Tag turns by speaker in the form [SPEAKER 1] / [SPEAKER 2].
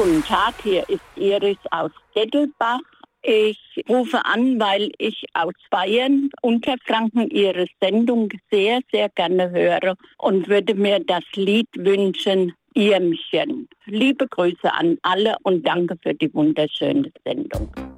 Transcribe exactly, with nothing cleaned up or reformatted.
[SPEAKER 1] Guten Tag, hier ist Iris aus Dettelbach. Ich rufe an, weil ich aus Bayern Unterfranken Ihre Sendung sehr, sehr gerne höre und würde mir das Lied wünschen, Irmchen. Liebe Grüße an alle und danke für die wunderschöne Sendung.